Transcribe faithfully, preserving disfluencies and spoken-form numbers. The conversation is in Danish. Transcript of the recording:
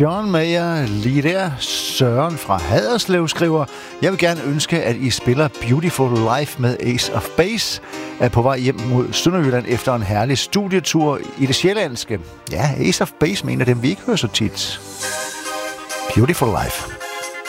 John Mayer, lige der. Søren fra Haderslev skriver: Jeg vil gerne ønske, at I spiller Beautiful Life med Ace of Base. Er på vej hjem mod Sønderjylland efter en herlig studietur i det sjællandske. Ja, Ace of Base mener dem, vi ikke hører så tit. Beautiful Life.